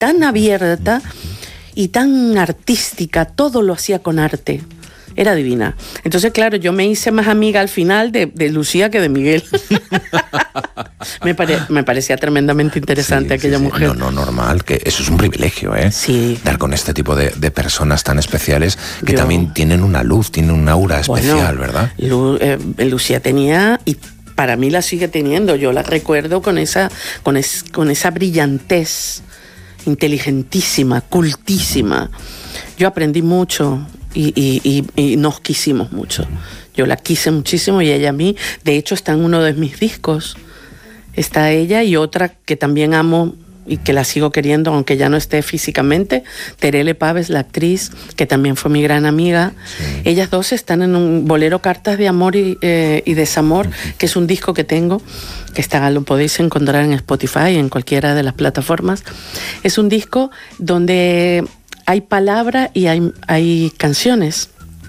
tan abierta y tan artística, todo lo hacía con arte. Era divina. Entonces, claro, yo me hice más amiga al final de Lucía que de Miguel. Me parecía tremendamente interesante aquella mujer. No, normal, que eso es un privilegio, ¿eh? Sí. Dar con este tipo de personas tan especiales que también tienen una luz, tienen un aura especial, ¿verdad? Lucía tenía, y para mí la sigue teniendo, yo la recuerdo con esa brillantez, inteligentísima, cultísima. Yo aprendí mucho. Y nos quisimos mucho. Yo la quise muchísimo y ella a mí. De hecho, está en uno de mis discos. Está ella y otra que también amo y que la sigo queriendo, aunque ya no esté físicamente, Terele Paves, la actriz, que también fue mi gran amiga. Sí. Ellas dos están en un bolero Cartas de Amor y Desamor, que es un disco que tengo, que lo podéis encontrar en Spotify, en cualquiera de las plataformas. Es un disco donde hay palabra y hay canciones.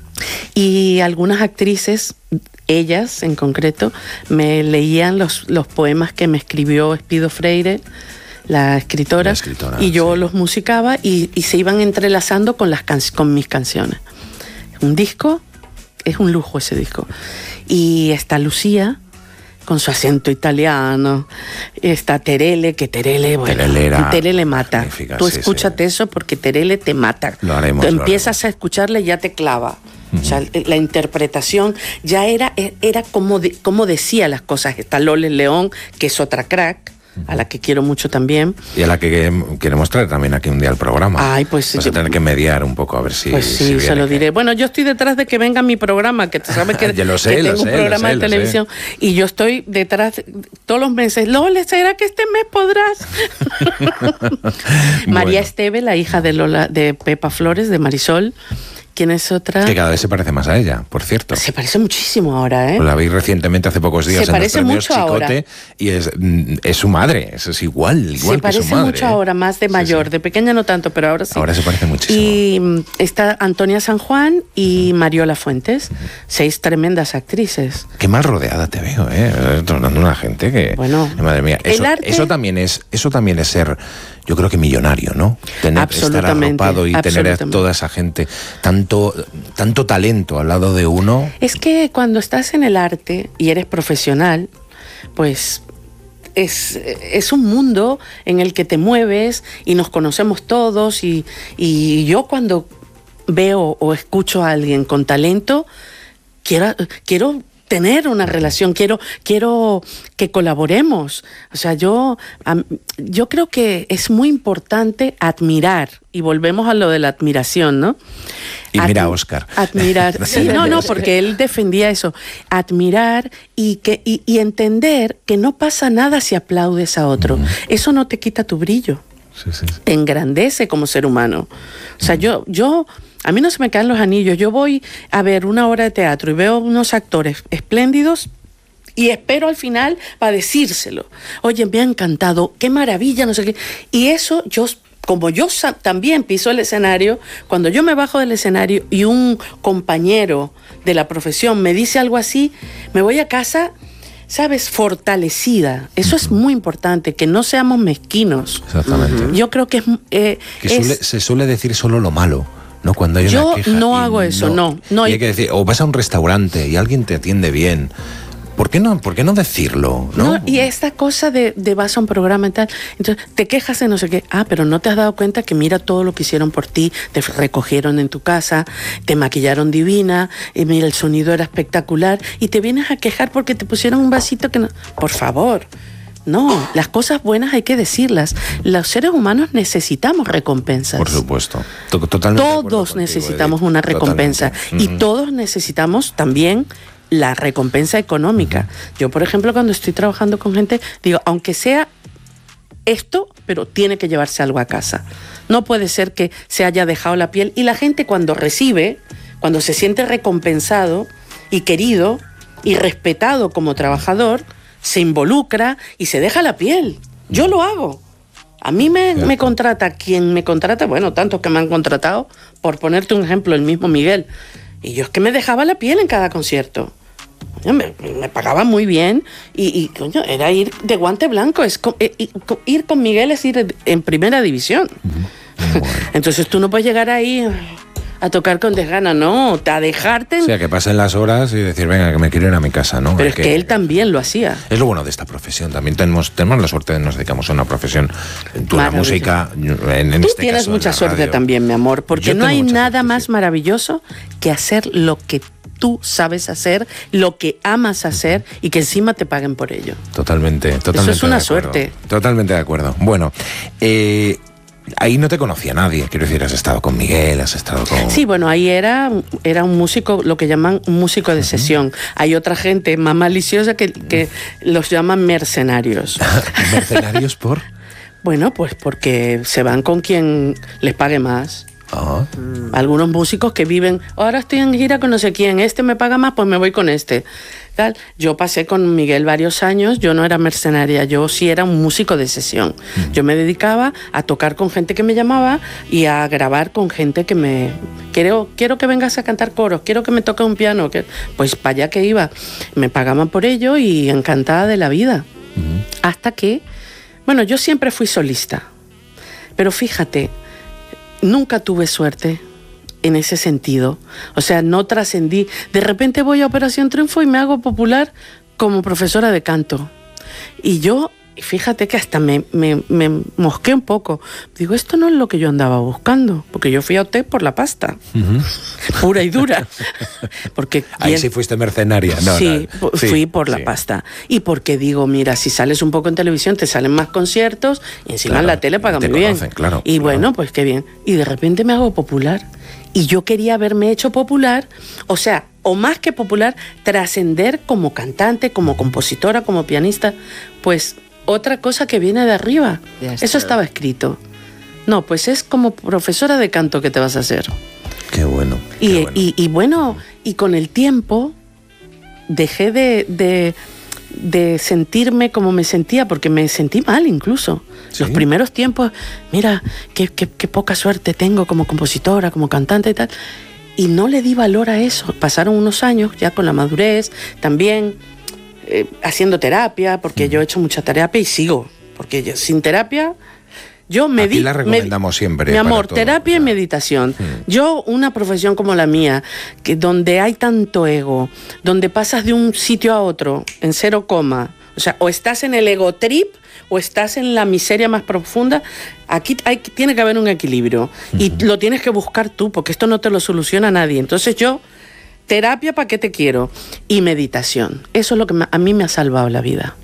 Y algunas actrices, ellas en concreto, me leían los poemas que me escribió Espido Freire, la escritora, y yo los musicaba y se iban entrelazando con mis canciones. Un disco, es un lujo ese disco. Y está Lucía, con su acento italiano, está Terele, que Terele mata. Tú escúchate eso porque Terele te mata. Lo haremos. Tú empiezas a escucharle y ya te clava. O sea, la interpretación ya era como decía las cosas. Está Loles León, que es otra crack, a la que quiero mucho también. Y a la que queremos traer también aquí un día al programa. Ay, pues vas a tener que mediar un poco a ver si... Pues sí, se lo diré. Bueno, yo estoy detrás de que venga mi programa, que tú sabes que, tengo un programa de televisión, y yo estoy detrás todos los meses. Lole, ¿será que este mes podrás? María Esteve, la hija de Pepa Flores, de Marisol. ¿Quién es otra? Que cada vez se parece más a ella, por cierto. Se parece muchísimo ahora, ¿eh? Pues la vi recientemente, hace pocos días, en los premios Chicote, ahora. Y es su madre, es igual que su madre. Se parece mucho ahora, más de mayor, de pequeña no tanto, pero ahora sí. Ahora se parece muchísimo. Y está Antonia San Juan y Mariola Fuentes, 6 tremendas actrices. Qué mal rodeada te veo, dando una gente que... Bueno, madre mía, eso también es ser... Yo creo que millonario, ¿no? Estar arropado y tener a toda esa gente, tanto talento al lado de uno. Es que cuando estás en el arte y eres profesional, pues es un mundo en el que te mueves y nos conocemos todos y yo cuando veo o escucho a alguien con talento, quiero tener una relación, quiero que colaboremos. O sea, yo creo que es muy importante admirar, y volvemos a lo de la admiración, ¿no? Y mira a Óscar. Admirar, sí, no, porque él defendía eso. Admirar y entender que no pasa nada si aplaudes a otro. Eso no te quita tu brillo. Sí. Te engrandece como ser humano. O sea, a mí no se me caen los anillos. Yo voy a ver una obra de teatro y veo unos actores espléndidos y espero al final para decírselo. Oye, me ha encantado, qué maravilla, no sé qué. Y eso, como yo también piso el escenario, cuando yo me bajo del escenario y un compañero de la profesión me dice algo así, me voy a casa, ¿sabes? Fortalecida. Eso es muy importante, que no seamos mezquinos. Exactamente. Yo creo que se suele decir solo lo malo. No, cuando hay una queja. Yo no hago eso, no. Y hay que decir, o vas a un restaurante y alguien te atiende bien. ¿Por qué no decirlo? ¿No? Y esta cosa de vas a un programa y tal, entonces te quejas de no sé qué, pero no te has dado cuenta que mira todo lo que hicieron por ti, te recogieron en tu casa, te maquillaron divina, y mira, el sonido era espectacular, y te vienes a quejar porque te pusieron un vasito que no... Por favor. No, las cosas buenas hay que decirlas. Los seres humanos necesitamos recompensas. Por supuesto. Totalmente. Todos necesitamos una recompensa. Y todos necesitamos también la recompensa económica. Yo, por ejemplo, cuando estoy trabajando con gente, digo, aunque sea esto, pero tiene que llevarse algo a casa. No puede ser que se haya dejado la piel. Y la gente cuando recibe, cuando se siente recompensado y querido y respetado como trabajador, se involucra y se deja la piel. Yo lo hago. A mí me contrata quien me contrata, bueno, tantos que me han contratado, por ponerte un ejemplo, el mismo Miguel. Y yo es que me dejaba la piel en cada concierto. Me pagaba muy bien y coño, era ir de guante blanco. Ir con Miguel es ir en primera división. Bueno. Entonces tú no puedes llegar ahí a tocar con desgana, no, a dejarte... O sea, que pasen las horas y decir, venga, que me quiero ir a mi casa, ¿no? Pero es que él también lo hacía. Es lo bueno de esta profesión, también tenemos la suerte de que nos dedicamos a una profesión, tú la música, en tú este tienes caso, mucha suerte también, mi amor, porque no hay nada más maravilloso que hacer lo que tú sabes hacer, lo que amas hacer y que encima te paguen por ello. Totalmente. Eso es una suerte. Totalmente de acuerdo. Bueno, ahí no te conocía nadie, quiero decir, has estado con Miguel, has estado con... Sí, bueno, ahí era un músico, lo que llaman un músico de sesión. Hay otra gente más maliciosa que los llaman mercenarios. ¿Mercenarios por? Bueno, pues porque se van con quien les pague más. Oh. Algunos músicos que viven, ahora estoy en gira con no sé quién, este me paga más, pues me voy con este. Tal. Yo pasé con Miguel varios años, yo no era mercenaria, yo sí era un músico de sesión. Yo me dedicaba a tocar con gente que me llamaba y a grabar con gente que me... Quiero que vengas a cantar coros, quiero que me toque un piano. Pues para allá que iba. Me pagaban por ello y encantada de la vida. Hasta que... Bueno, yo siempre fui solista, pero fíjate... Nunca tuve suerte en ese sentido. O sea, no trascendí. De repente voy a Operación Triunfo y me hago popular como profesora de canto. Y yo, fíjate que hasta me mosqué un poco. Digo, esto no es lo que yo andaba buscando. Porque yo fui a OT por la pasta. Pura y dura. Porque ahí sí fuiste mercenaria. No, sí, fui por la pasta. Y porque digo, mira, si sales un poco en televisión te salen más conciertos y encima en la tele pagan muy bien. Y bueno, pues qué bien. Y de repente me hago popular. Y yo quería haberme hecho popular, o sea, o más que popular, trascender como cantante, como compositora, como pianista. Pues otra cosa que viene de arriba. Eso estaba escrito. No, pues es como profesora de canto que te vas a hacer. Qué bueno. Y bueno, y con el tiempo dejé de sentirme como me sentía, porque me sentí mal incluso. ¿Sí? Los primeros tiempos, mira, qué poca suerte tengo como compositora, como cantante y tal. Y no le di valor a eso. Pasaron unos años ya con la madurez, también haciendo terapia, porque yo he hecho mucha terapia y sigo. Porque sin terapia... Yo Aquí la recomendamos siempre. Mi amor, terapia y meditación. Yo, una profesión como la mía, donde hay tanto ego, donde pasas de un sitio a otro en 0, o sea, o estás en el ego trip o estás en la miseria más profunda, aquí tiene que haber un equilibrio. Y lo tienes que buscar tú, porque esto no te lo soluciona nadie. Entonces yo, terapia, ¿para qué te quiero? Y meditación. Eso es lo que a mí me ha salvado la vida.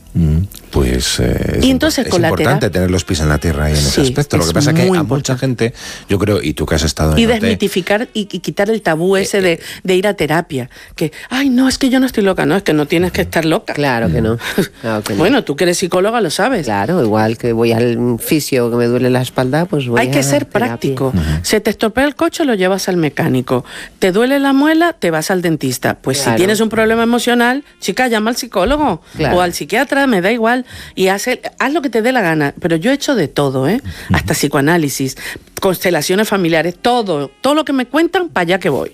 Pues y entonces, es importante tener los pies en la tierra ahí en ese aspecto. Lo que pasa es que a mucha gente, yo creo, y tú que has estado en y desmitificar y quitar el tabú ese de ir a terapia. Que, ay, no, es que yo no estoy loca. No, es que no tienes que estar loca. Claro que no. Bueno, tú que eres psicóloga lo sabes. Claro, igual que voy al fisio que me duele la espalda, pues voy a Hay que ser práctico. Se te estropea el coche, lo llevas al mecánico. Te duele la muela, te vas al dentista. Pues si tienes un problema emocional, chica, llama al psicólogo o al psiquiatra, me da igual. Y haz lo que te dé la gana. Pero yo he hecho de todo, hasta psicoanálisis, constelaciones familiares, todo lo que me cuentan, para allá que voy.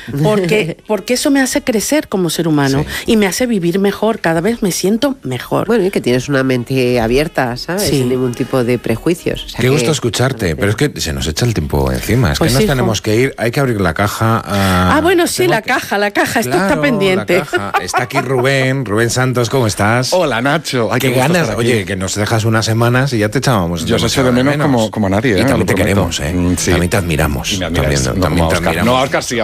Porque eso me hace crecer como ser humano y me hace vivir mejor, cada vez me siento mejor. Bueno, y que tienes una mente abierta, ¿sabes? Sin ningún tipo de prejuicios. O sea, qué gusto escucharte, pero es que se nos echa el tiempo encima, es pues que nos tenemos que ir, hay que abrir la caja. Bueno, sí, la caja, esto está pendiente. La caja. Está aquí Rubén Santos, ¿cómo estás? Hola, Nacho. Qué ganas, oye, que nos dejas unas semanas y ya te echábamos. Yo os echo de menos como nadie, Y también te queremos, Sí. También te admiramos. También te admiramos. No, a Óscar sí.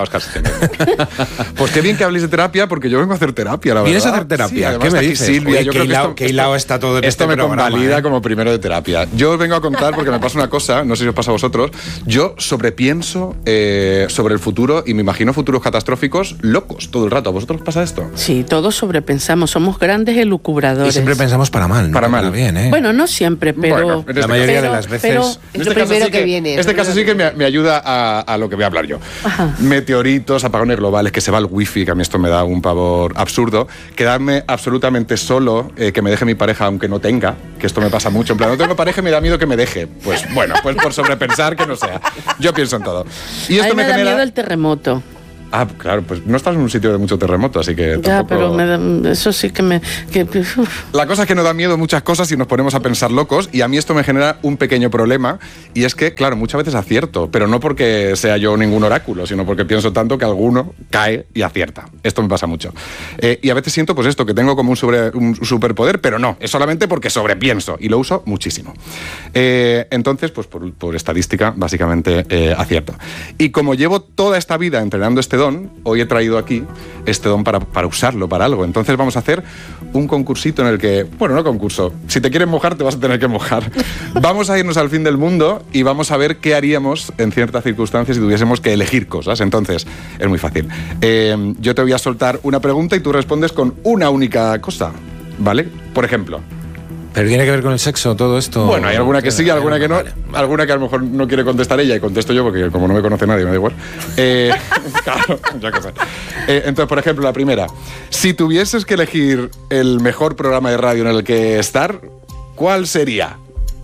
Pues qué bien que habléis de terapia, porque yo vengo a hacer terapia, la verdad. ¿Vienes a hacer terapia? Sí, ¿qué me dices? Silvia, yo creo que hilado está todo en esto me convalida como primero de terapia. Yo os vengo a contar porque me pasa una cosa, no sé si os pasa a vosotros, yo sobrepienso sobre el futuro y me imagino futuros catastróficos locos todo el rato. ¿A vosotros os pasa esto? Sí, todos sobrepensamos, somos grandes elucubradores. Y siempre pensamos para mal, ¿no? Para mal. Bien, ¿eh? Bueno, no siempre, pero... Bueno, la mayoría de las veces... Es lo primero que viene. Este caso sí que me ayuda a lo que voy a hablar yo. Ajá. Meteoritos, apagones globales, que se va el wifi, que a mí esto me da un pavor absurdo. Quedarme absolutamente solo, que me deje mi pareja aunque no tenga, que esto me pasa mucho. En plan, no tengo pareja y me da miedo que me deje. Pues bueno, pues por sobrepensar que no sea. Yo pienso en todo. Y esto me da genera... miedo el terremoto. Ah, claro, pues no estás en un sitio de mucho terremoto, así que ya, tampoco... pero eso sí que me... La cosa es que nos da miedo muchas cosas y nos ponemos a pensar locos, y a mí esto me genera un pequeño problema, y es que, claro, muchas veces acierto, pero no porque sea yo ningún oráculo, sino porque pienso tanto que alguno cae y acierta. Esto me pasa mucho. Y a veces siento, pues esto, que tengo como un superpoder, pero no, es solamente porque sobrepienso, y lo uso muchísimo. Entonces, pues por estadística, básicamente acierto. Y como llevo toda esta vida entrenando este don, hoy he traído aquí este don para usarlo para algo. Entonces vamos a hacer un concursito en el que, bueno, no concurso, si te quieres mojar te vas a tener que mojar. Vamos a irnos al fin del mundo y vamos a ver qué haríamos en ciertas circunstancias si tuviésemos que elegir cosas. Entonces, es muy fácil. Yo te voy a soltar una pregunta y tú respondes con una única cosa, ¿vale? Por ejemplo... ¿Pero tiene que ver con el sexo todo esto? Bueno, hay alguna que sí, alguna que no. Vale. Alguna que a lo mejor no quiere contestar ella y contesto yo porque como no me conoce nadie, me da igual. Claro, ya que sé. Entonces, por ejemplo, la primera. Si tuvieses que elegir el mejor programa de radio en el que estar, ¿cuál sería?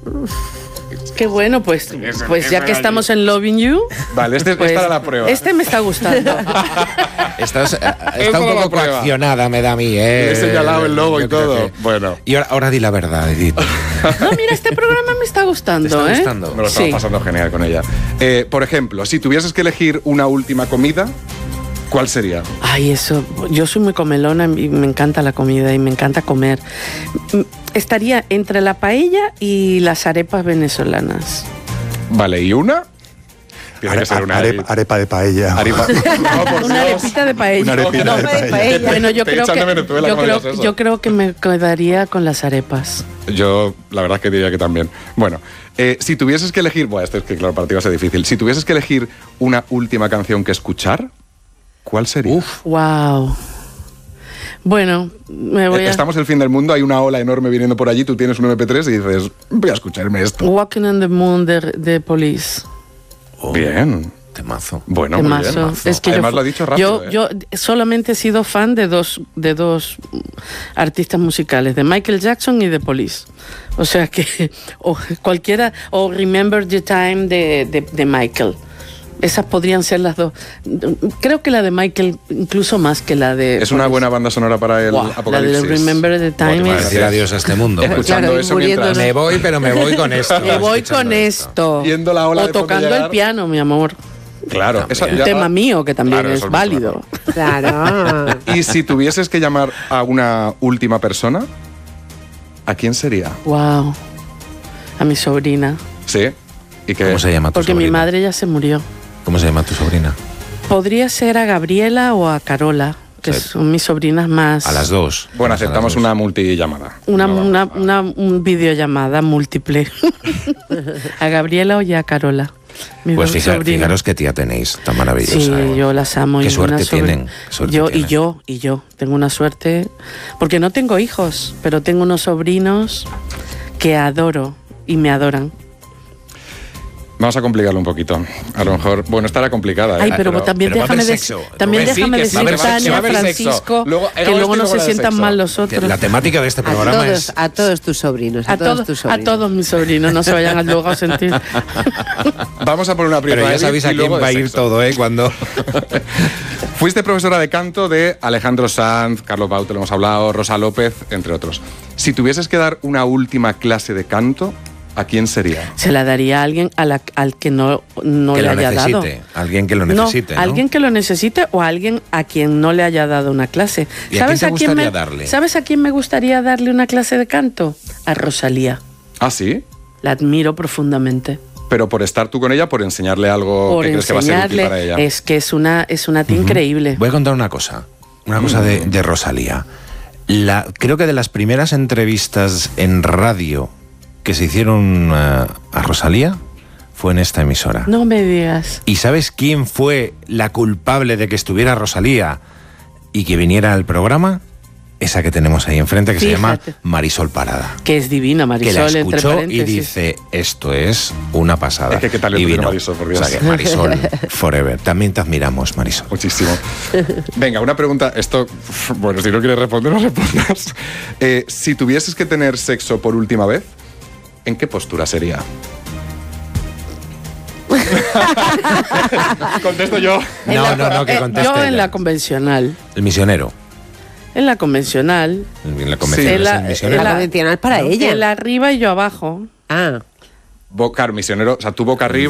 Qué bueno, pues ya que estamos en Loving You... Vale, es para la prueba. Este me está gustando. Está un poco coaccionada, me da a mí, He señalado el logo y todo. Bueno. Y ahora di la verdad, Edith. No, mira, este programa me está gustando, ¿Te está gustando? Me lo estaba pasando genial con ella. Por ejemplo, si tuvieses que elegir una última comida, ¿cuál sería? Ay, eso... Yo soy muy comelona y me encanta la comida y me encanta comer. Estaría entre la paella y las arepas venezolanas. Vale, ¿y una? Tiene que ser una arepa de paella. Una arepita de paella. Una arepita de paella. Bueno, yo creo que me quedaría con las arepas. Yo, la verdad es que diría que también. Bueno, si tuvieses que elegir... Bueno, esto es que claro, para ti va a ser difícil. Si tuvieses que elegir una última canción que escuchar, ¿cuál sería? Wow. Bueno, me voy Estamos el fin del mundo, hay una ola enorme viniendo por allí, tú tienes un MP3 y dices, voy a escucharme esto. Walking on the Moon de Police. Bien. Temazo. Bueno, temazo. Muy bien. Es que además lo ha dicho rápido. Yo solamente he sido fan de dos artistas musicales, de Michael Jackson y de Police. O sea que cualquiera, o Remember the Time de Michael. Esas podrían ser las dos. Creo que la de Michael incluso más que la de... Es una buena banda sonora para el Apocalipsis. La de Remember the Time es... decir adiós a este mundo. Escuchando claro, eso mientras... Me voy, pero me voy con esto. Me voy con esto. Viendo la ola o tocando el piano, mi amor. Claro. Un tema mío que también es válido. Claro. Y si tuvieses que llamar a una última persona, ¿a quién sería? Wow. A mi sobrina. ¿Sí? ¿Y qué? ¿Cómo se llama tu Porque sobrina? mi madre ya se murió. ¿Cómo se llama tu sobrina? Podría ser a Gabriela o a Carola, que son mis sobrinas más... A las dos. Bueno, aceptamos una multillamada. Una videollamada múltiple. A Gabriela o a Carola. Pues fijaros qué tía tenéis tan maravillosa. Sí, yo las amo. Qué suerte tienen. Yo tengo una suerte, porque no tengo hijos, pero tengo unos sobrinos que adoro y me adoran. Vamos a complicarlo un poquito. A lo mejor, bueno, estará complicada. Ay, pero también déjame decir, Tania, Francisco, que luego no se sientan mal los otros. La temática de este programa es... A todos tus sobrinos. A todos mis sobrinos, no se vayan luego a sentir. Vamos a poner una primera. Pero ya sabéis a quién va a ir todo, cuando... Fuiste profesora de canto de Alejandro Sanz, Carlos Baute, lo hemos hablado, Rosa López, entre otros. Si tuvieses que dar una última clase de canto, ¿a quién sería? Se la daría a alguien al que no le haya dado. Alguien que lo necesite, ¿no? Alguien que lo necesite o alguien a quien no le haya dado una clase. ¿Y a quién te gustaría darle? ¿Sabes a quién me gustaría darle una clase de canto? A Rosalía. ¿Ah, sí? La admiro profundamente. Pero por estar tú con ella, por enseñarle algo que crees que va a ser útil para ella. Es que es una tía increíble. Voy a contar una cosa de Rosalía. Creo que de las primeras entrevistas en radio que se hicieron a Rosalía fue en esta emisora. No me digas. ¿Y sabes quién fue la culpable de que estuviera Rosalía y que viniera al programa? Esa que tenemos ahí enfrente, que se llama Marisol Parada. Que es divina, Marisol, que la escuchó entre paréntesis. Y dice, esto es una pasada. Es que qué tal el Marisol, por Dios. O sea, que Marisol, forever. También te admiramos, Marisol. Muchísimo. Venga, una pregunta. Esto, bueno, si no quieres responder, no respondas. Si tuvieses que tener sexo por última vez, ¿en qué postura sería? Contesto yo. No, que conteste. Yo en la convencional. El misionero. En la convencional. En la convencional. Sí. En la convencional para ella. Él arriba y yo abajo. Ah. Claro, misionero, o sea, tú boca arriba.